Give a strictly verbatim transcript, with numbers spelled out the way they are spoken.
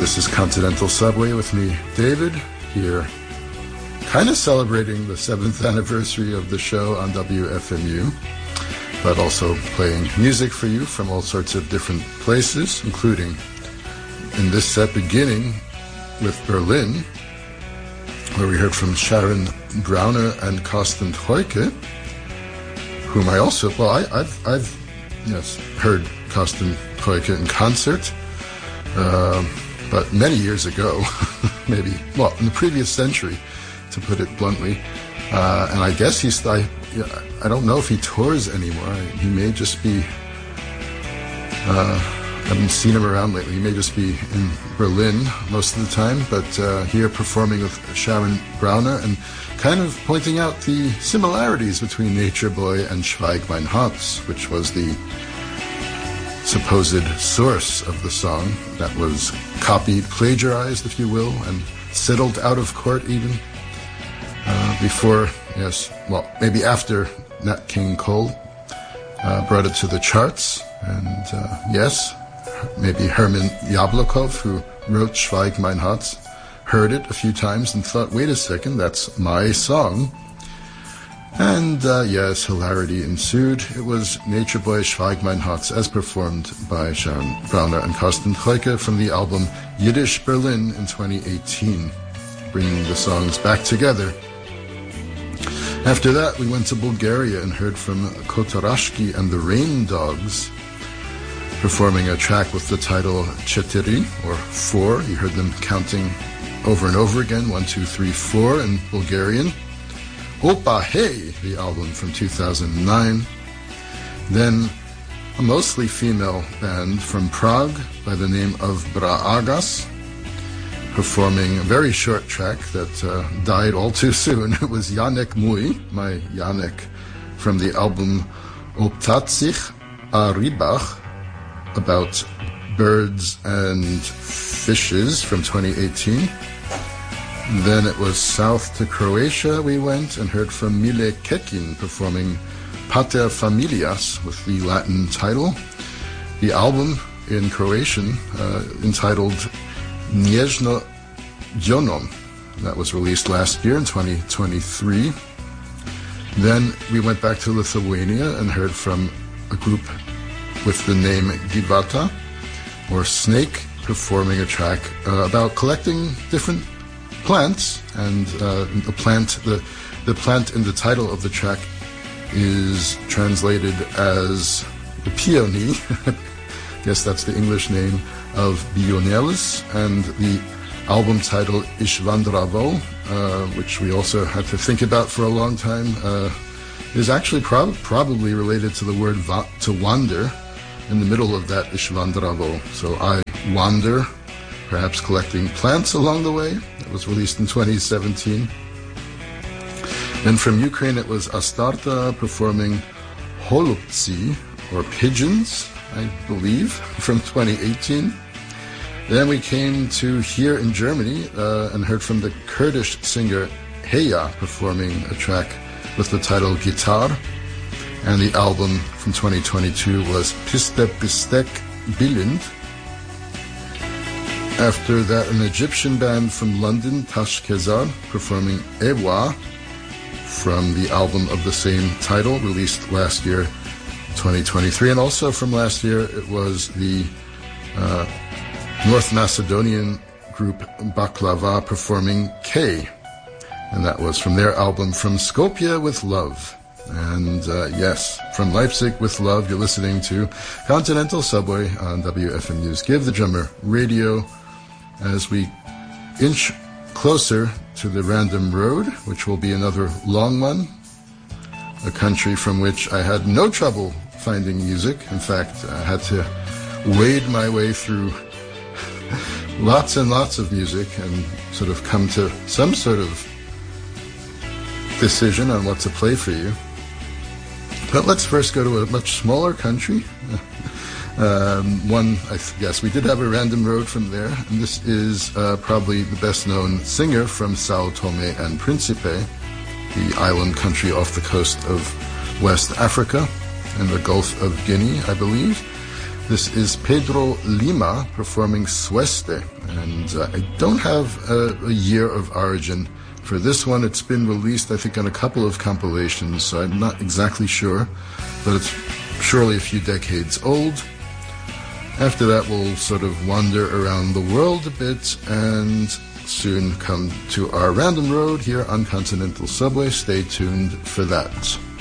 This is Continental Subway with me, David, here, kind of celebrating the seventh anniversary of the show on W F M U, but also playing music for you from all sorts of different places, including in this set beginning with Berlin, where we heard from Sharon Brauner and Carsten Heuke, whom I also, well, I, I've, I've yes, heard Carsten Heuke in concert, uh, but many years ago, maybe, well, in the previous century, to put it bluntly. Uh, and I guess he's, I, I don't know if he tours anymore. He may just be, uh, I haven't seen him around lately. He may just be in Berlin most of the time, but uh, here performing with Sharon Brauner and kind of pointing out the similarities between Nature Boy and Schweig mein Herz, which was the supposed source of the song that was copied, plagiarized, if you will, and settled out of court even uh, before, yes, well, maybe after Nat King Cole uh, brought it to the charts. And uh, yes, maybe Herman Yablokov, who wrote Schweig mein Herz, heard it a few times and thought, wait a second, that's my song. And uh, yes, hilarity ensued. It was Nature Boy Schweig mein Herz as performed by Sharon Brauner and Carsten Heuke from the album Yiddish Berlin in twenty eighteen, bringing the songs back together. After that, we went to Bulgaria and heard from Kotarashki and the Rain Dogs, performing a track with the title Chetiri, or four. You heard them counting over and over again, one, two, three, four in Bulgarian. Opa Hey, the album from two thousand nine. Then a mostly female band from Prague by the name of Braagas, performing a very short track that uh, died all too soon. It was Janek Mui, my Janek, from the album Optatsich a Rybach, about birds and fishes from twenty eighteen. Then it was south to Croatia we went and heard from Mile Kekin performing Pater Familias with the Latin title. The album in Croatian uh, entitled Nježno Djonom. That was released last year in twenty twenty-three. Then we went back to Lithuania and heard from a group with the name Gyvata, or Snake, performing a track uh, about collecting different plants, and uh, the plant, the the plant in the title of the track is translated as the peony. I guess that's the English name of Bionelis, and the album title Ishvandravo, uh, which we also had to think about for a long time, uh, is actually prob- probably related to the word va- to wander in the middle of that Ishvandravo. So I wander, perhaps collecting plants along the way. It was released in twenty seventeen. Then from Ukraine it was Astarta performing Holubtsi, or Pigeons, I believe, from twenty eighteen. Then we came to here in Germany uh, and heard from the Kurdish singer Heya performing a track with the title Gitar. And the album from twenty twenty-two was Piste Pistek Bilind. After that, an Egyptian band from London, Tash Kezar, performing Ewa from the album of the same title, released last year, twenty twenty-three. And also from last year, it was the uh, North Macedonian group Baklava performing K. And that was from their album From Skopje with Love. And uh, yes, from Leipzig with Love, you're listening to Continental Subway on W F M U's Give the Drummer Radio, as we inch closer to the Random Road, which will be another long one, a country from which I had no trouble finding music. In fact, I had to wade my way through lots and lots of music and sort of come to some sort of decision on what to play for you. But let's first go to a much smaller country. Um, one, I guess we did have a random road from there, and this is uh, probably the best-known singer from Sao Tome and Principe, the island country off the coast of West Africa and the Gulf of Guinea, I believe. This is Pedro Lima performing Sueste, and uh, I don't have a, a year of origin for this one. It's been released, I think, on a couple of compilations, so I'm not exactly sure, but it's surely a few decades old. After that, we'll sort of wander around the world a bit and soon come to our random road here on Continental Subway. Stay tuned for that.